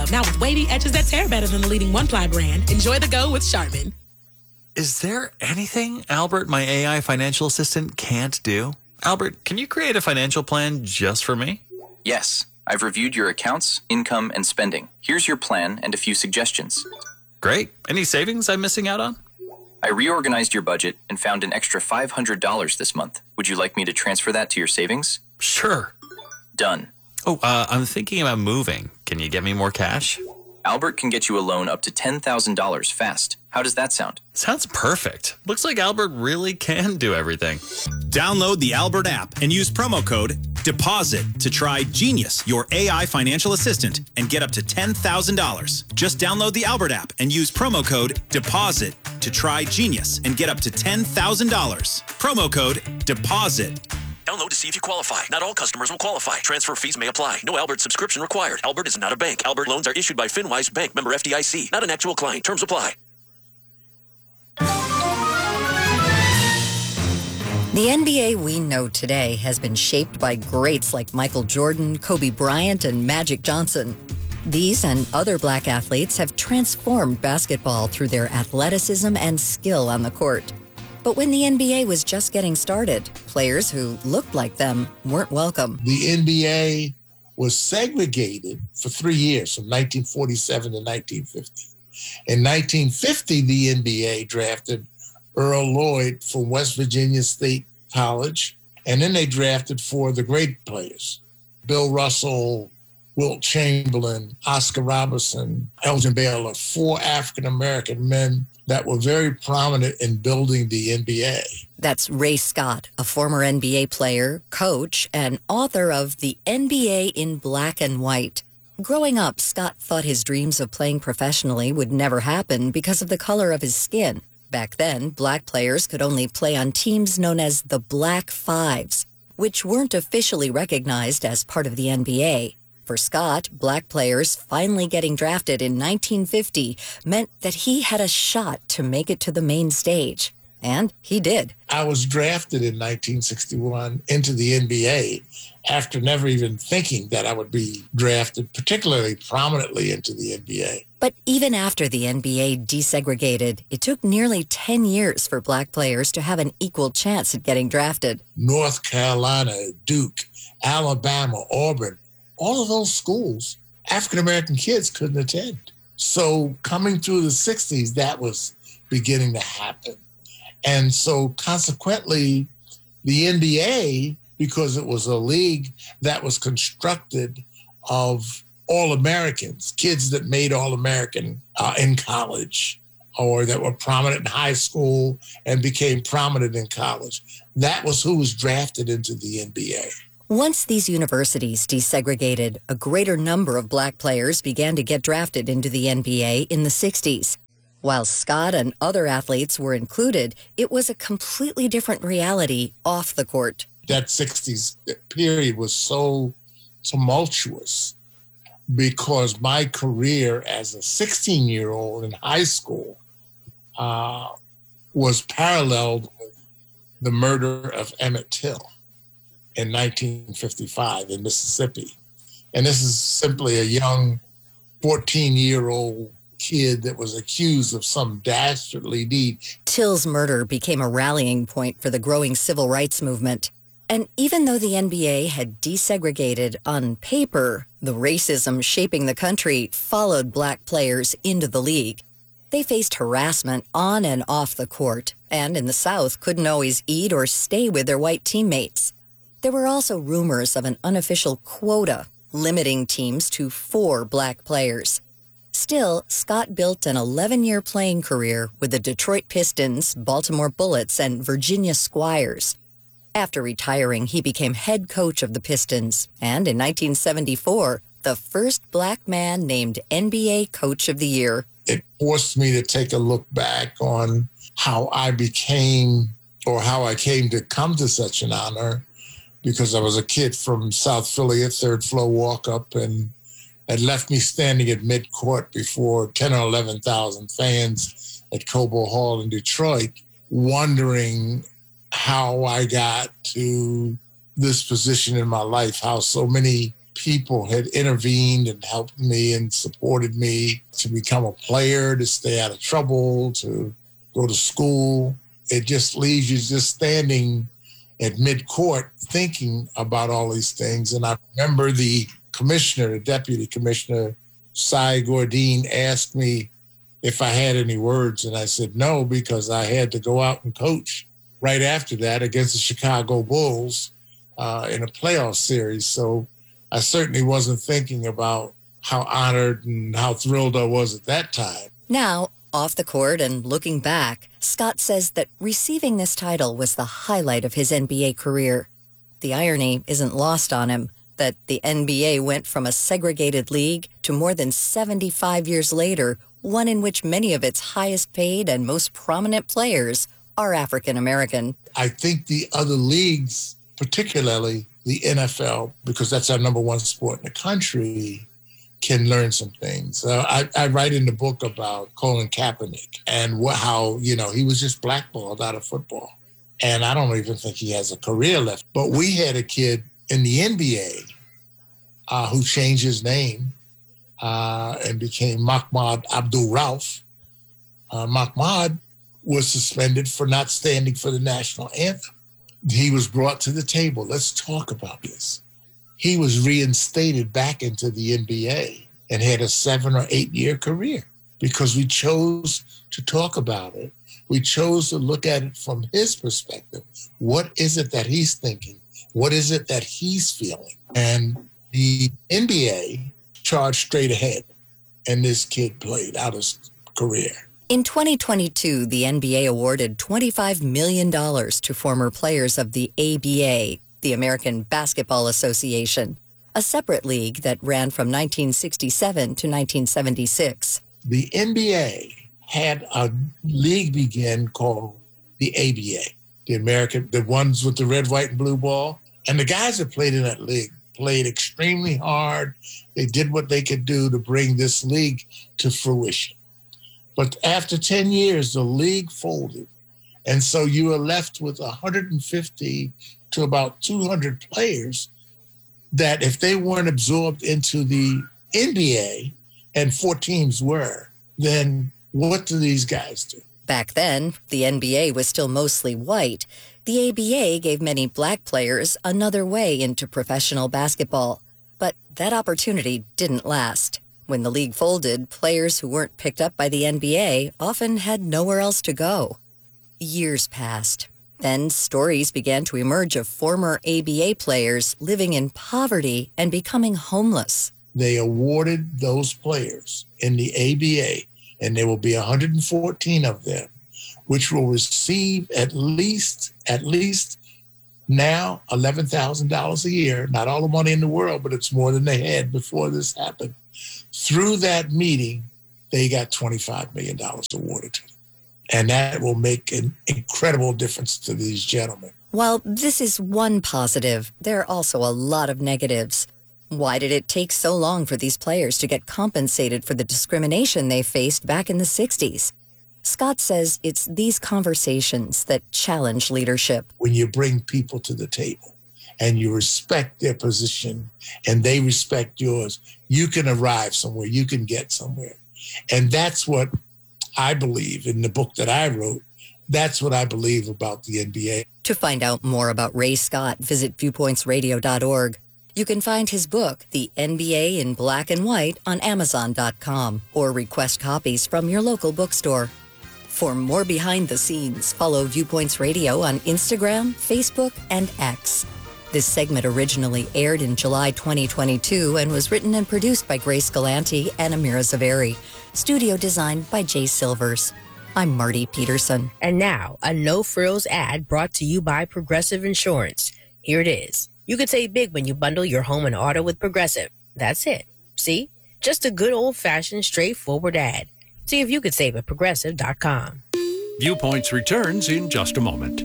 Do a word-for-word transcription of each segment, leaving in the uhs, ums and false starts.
Club, now with wavy edges that tear better than the leading one-ply brand. Enjoy the go with Charmin. Is there anything Albert, my A I financial assistant, can't do? Albert, can you create a financial plan just for me? Yes. I've reviewed your accounts, income, and spending. Here's your plan and a few suggestions. Great. Any savings I'm missing out on? I reorganized your budget and found an extra five hundred dollars this month. Would you like me to transfer that to your savings? Sure. Done. Oh, uh, I'm thinking about moving. Can you get me more cash? Albert can get you a loan up to ten thousand dollars fast. How does that sound? Sounds perfect. Looks like Albert really can do everything. Download the Albert app and use promo code DEPOSIT to try Genius, your A I financial assistant, and get up to ten thousand dollars. Just download the Albert app and use promo code DEPOSIT to try Genius and get up to ten thousand dollars. Promo code DEPOSIT. Download to see if you qualify. Not all customers will qualify. Transfer fees may apply. No Albert subscription required. Albert is not a bank. Albert loans are issued by FinWise Bank, member F D I C. Not an actual client. Terms apply. The N B A we know today has been shaped by greats like Michael Jordan, Kobe Bryant, and Magic Johnson. These and other black athletes have transformed basketball through their athleticism and skill on the court. But when the N B A was just getting started, players who looked like them weren't welcome. The N B A was segregated for three years, from nineteen forty-seven to nineteen fifty. In nineteen fifty, the N B A drafted Earl Lloyd from West Virginia State College, and then they drafted four of the great players: Bill Russell, Wilt Chamberlain, Oscar Robertson, Elgin Baylor, four African-American men that were very prominent in building the N B A. That's Ray Scott, a former N B A player, coach, and author of The N B A in Black and White. Growing up, Scott thought his dreams of playing professionally would never happen because of the color of his skin. Back then, black players could only play on teams known as the Black Fives, which weren't officially recognized as part of the N B A. For Scott, black players finally getting drafted in nineteen fifty meant that he had a shot to make it to the main stage. And he did. I was drafted in nineteen sixty-one into the N B A after never even thinking that I would be drafted particularly prominently into the N B A. But even after the N B A desegregated, it took nearly ten years for black players to have an equal chance at getting drafted. North Carolina, Duke, Alabama, Auburn, all of those schools, African-American kids couldn't attend. So coming through the sixties, that was beginning to happen. And so consequently, the N B A, because it was a league that was constructed of All-Americans, kids that made All-American uh, in college, or that were prominent in high school and became prominent in college. That was who was drafted into the N B A. Once these universities desegregated, a greater number of black players began to get drafted into the N B A in the sixties. While Scott and other athletes were included, it was a completely different reality off the court. That sixties period was so tumultuous because my career as a sixteen-year-old in high school uh, was paralleled with the murder of Emmett Till in nineteen fifty-five in Mississippi. And this is simply a young fourteen-year-old kid that was accused of some dastardly deed. Till's murder became a rallying point for the growing civil rights movement. And even though the N B A had desegregated on paper, the racism shaping the country followed black players into the league. They faced harassment on and off the court, and in the South couldn't always eat or stay with their white teammates. There were also rumors of an unofficial quota limiting teams to four black players. Still, Scott built an eleven-year playing career with the Detroit Pistons, Baltimore Bullets, and Virginia Squires. After retiring, he became head coach of the Pistons, and in nineteen seventy-four, the first black man named N B A Coach of the Year. It forced me to take a look back on how I became, or how I came to come to such an honor, because I was a kid from South Philly, a third floor walk-up, and had left me standing at midcourt before ten or eleven thousand fans at Cobo Hall in Detroit, wondering how I got to this position in my life, how so many people had intervened and helped me and supported me to become a player, to stay out of trouble, to go to school. It just leaves you just standing at mid-court thinking about all these things. And I remember the commissioner, the deputy commissioner, Cy Gordine, asked me if I had any words. And I said no, because I had to go out and coach right after that against the Chicago Bulls uh, in a playoff series. So I certainly wasn't thinking about how honored and how thrilled I was at that time. Now, off the court and looking back, Scott says that receiving this title was the highlight of his N B A career. The irony isn't lost on him that the N B A went from a segregated league to more than seventy-five years later, one in which many of its highest paid and most prominent players are African American. I think the other leagues, particularly the N F L, because that's our number one sport in the country, can learn some things. Uh, I, I write in the book about Colin Kaepernick and what, how, you know, he was just blackballed out of football. And I don't even think he has a career left. But we had a kid in the N B A uh, who changed his name uh, and became Mahmoud Abdul-Rauf. Uh, Mahmoud was suspended for not standing for the national anthem. He was brought to the table. Let's talk about this. He was reinstated back into the N B A and had a seven or eight year career because we chose to talk about it. We chose to look at it from his perspective. What is it that he's thinking? What is it that he's feeling? And the N B A charged straight ahead, and this kid played out his career. In twenty twenty-two, the N B A awarded twenty-five million dollars to former players of the A B A, the American Basketball Association, a separate league that ran from nineteen sixty-seven to nineteen seventy-six. The N B A had a league begin called the A B A, the American, the ones with the red, white, and blue ball. And the guys that played in that league played extremely hard. They did what they could do to bring this league to fruition. But after ten years, the league folded. And so you were left with one hundred fifty to about two hundred players that if they weren't absorbed into the N B A, and four teams were, then what do these guys do? Back then, the N B A was still mostly white. The A B A gave many black players another way into professional basketball. But that opportunity didn't last. When the league folded, players who weren't picked up by the N B A often had nowhere else to go. Years passed. Then stories began to emerge of former A B A players living in poverty and becoming homeless. They awarded those players in the A B A, and there will be one hundred fourteen of them, which will receive at least, at least now eleven thousand dollars a year. Not all the money in the world, but it's more than they had before this happened. Through that meeting, they got twenty-five million dollars awarded to them. And that will make an incredible difference to these gentlemen. While this is one positive, there are also a lot of negatives. Why did it take so long for these players to get compensated for the discrimination they faced back in the sixties? Scott says it's these conversations that challenge leadership. When you bring people to the table and you respect their position and they respect yours, you can arrive somewhere, you can get somewhere. And that's what I believe in the book that I wrote. That's what I believe about the N B A. To find out more about Ray Scott, visit viewpoints radio dot org. You can find his book, The N B A in Black and White, on amazon dot com or request copies from your local bookstore. For more behind the scenes, follow Viewpoints Radio on Instagram, Facebook, and X. This segment originally aired in July twenty twenty-two and was written and produced by Grace Galanti and Amira Zaveri. Studio designed by Jay Silvers. I'm Marty Peterson. And now, a no-frills ad brought to you by Progressive Insurance. Here it is. You could save big when you bundle your home and auto with Progressive. That's it. See? Just a good old-fashioned, straightforward ad. See if you could save at progressive dot com. Viewpoints returns in just a moment.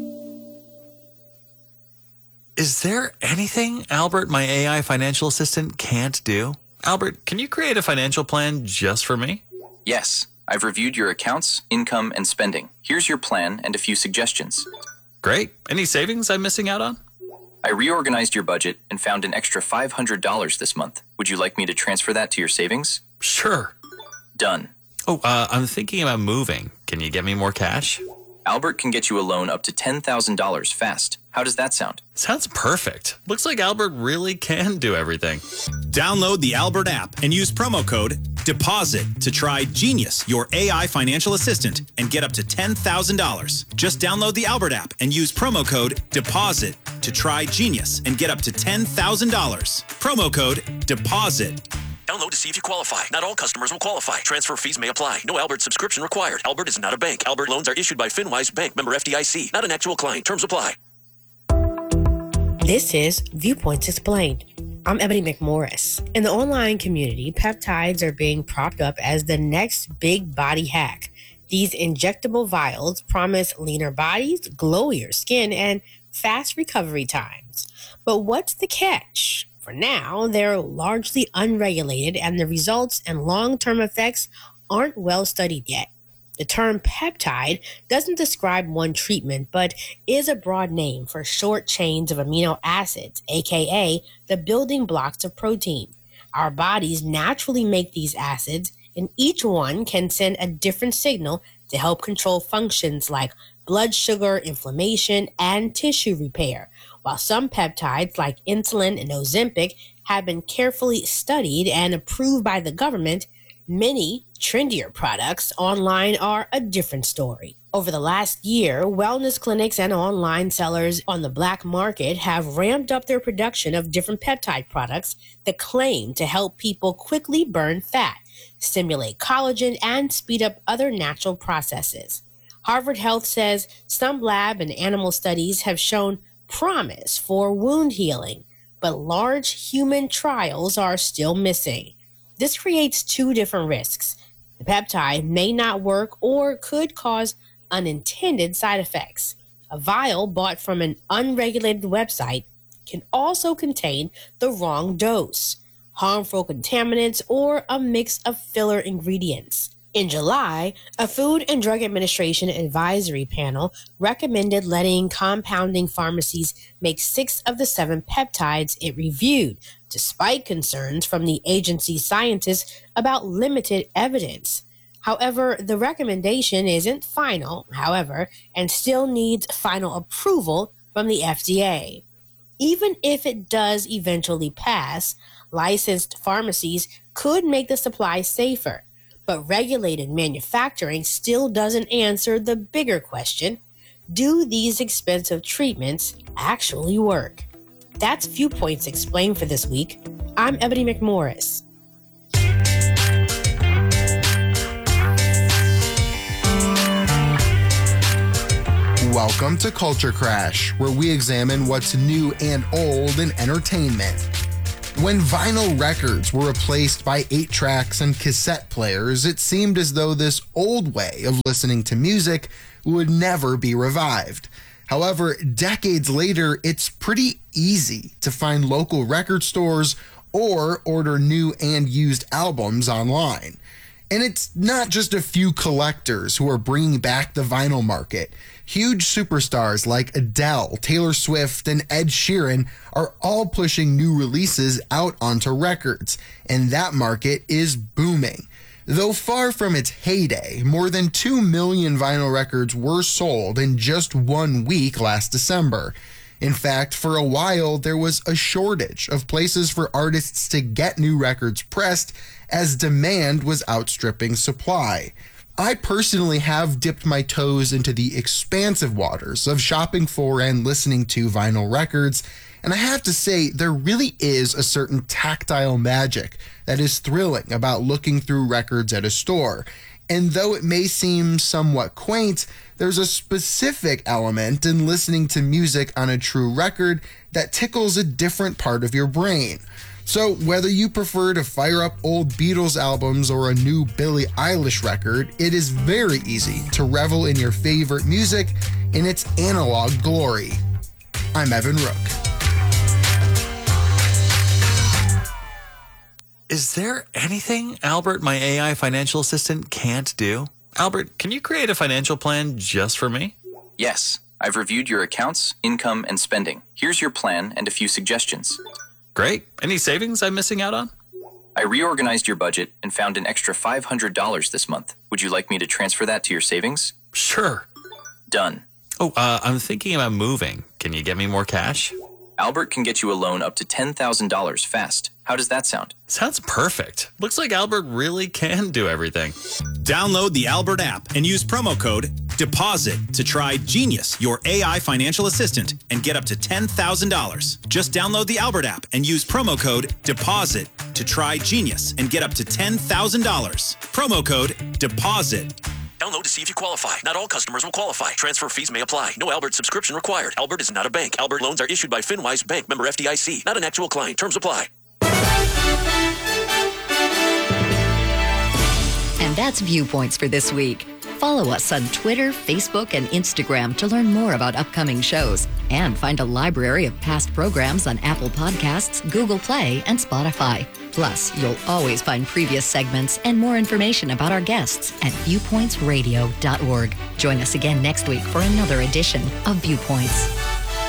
Is there anything Albert, my A I financial assistant, can't do? Albert, can you create a financial plan just for me? Yes, I've reviewed your accounts, income, and spending. Here's your plan and a few suggestions. Great. Any savings I'm missing out on? I reorganized your budget and found an extra five hundred dollars this month. Would you like me to transfer that to your savings? Sure. Done. Oh, uh, I'm thinking about moving. Can you get me more cash? Albert can get you a loan up to ten thousand dollars fast. How does that sound? Sounds perfect. Looks like Albert really can do everything. Download the Albert app and use promo code DEPOSIT to try Genius, your A I financial assistant, and get up to ten thousand dollars. Just download the Albert app and use promo code DEPOSIT to try Genius and get up to ten thousand dollars. Promo code DEPOSIT. Download to see if you qualify. Not all customers will qualify. Transfer fees may apply. No Albert subscription required. Albert is not a bank. Albert loans are issued by FinWise Bank, member F D I C. Not an actual client. Terms apply. This is Viewpoints Explained. I'm Ebony McMorris. In the online community, peptides are being propped up as the next big body hack. These injectable vials promise leaner bodies, glowier skin, and fast recovery times. But what's the catch? For now, they're largely unregulated and the results and long-term effects aren't well studied yet. The term peptide doesn't describe one treatment, but is a broad name for short chains of amino acids, aka the building blocks of protein. Our bodies naturally make these acids, and each one can send a different signal to help control functions like blood sugar, inflammation, and tissue repair. While some peptides like insulin and Ozempic have been carefully studied and approved by the government, many trendier products online are a different story. Over the last year, wellness clinics and online sellers on the black market have ramped up their production of different peptide products that claim to help people quickly burn fat, stimulate collagen, and speed up other natural processes. Harvard Health says some lab and animal studies have shown promise for wound healing, but large human trials are still missing. This creates two different risks. The peptide may not work or could cause unintended side effects. A vial bought from an unregulated website can also contain the wrong dose, harmful contaminants, or a mix of filler ingredients. In July, a Food and Drug Administration advisory panel recommended letting compounding pharmacies make six of the seven peptides it reviewed, despite concerns from the agency's scientists about limited evidence. However, the recommendation isn't final, however, and still needs final approval from the F D A. Even if it does eventually pass, licensed pharmacies could make the supply safer. But regulated manufacturing still doesn't answer the bigger question: do these expensive treatments actually work? That's Viewpoints Explained for this week. I'm Ebony McMorris. Welcome to Culture Crash, where we examine what's new and old in entertainment. When vinyl records were replaced by eight tracks and cassette players, it seemed as though this old way of listening to music would never be revived. However, decades later, it's pretty easy to find local record stores or order new and used albums online. And it's not just a few collectors who are bringing back the vinyl market. Huge superstars like Adele, Taylor Swift, and Ed Sheeran are all pushing new releases out onto records, and that market is booming. Though far from its heyday, more than two million vinyl records were sold in just one week last December. In fact, for a while, there was a shortage of places for artists to get new records pressed as demand was outstripping supply. I personally have dipped my toes into the expansive waters of shopping for and listening to vinyl records, and I have to say there really is a certain tactile magic that is thrilling about looking through records at a store. And though it may seem somewhat quaint, there's a specific element in listening to music on a true record that tickles a different part of your brain. So whether you prefer to fire up old Beatles albums or a new Billie Eilish record, it is very easy to revel in your favorite music in its analog glory. I'm Evan Rook. Is there anything Albert, my A I financial assistant, can't do? Albert, can you create a financial plan just for me? Yes. I've reviewed your accounts, income, and spending. Here's your plan and a few suggestions. Great. Any savings I'm missing out on? I reorganized your budget and found an extra five hundred dollars this month. Would you like me to transfer that to your savings? Sure. Done. Oh, uh, I'm thinking about moving. Can you get me more cash? Albert can get you a loan up to ten thousand dollars fast. How does that sound? Sounds perfect. Looks like Albert really can do everything. Download the Albert app and use promo code DEPOSIT to try Genius, your A I financial assistant, and get up to ten thousand dollars. Just download the Albert app and use promo code DEPOSIT to try Genius and get up to ten thousand dollars. Promo code DEPOSIT. Download to see if you qualify. Not all customers will qualify. Transfer fees may apply. No Albert subscription required. Albert is not a bank. Albert loans are issued by FinWise Bank, member F D I C. Not an actual client. Terms apply. And that's Viewpoints for this week. Follow us on Twitter, Facebook, and Instagram to learn more about upcoming shows and find a library of past programs on Apple Podcasts, Google Play, and Spotify. Plus, you'll always find previous segments and more information about our guests at viewpoints radio dot org. Join us again next week for another edition of Viewpoints.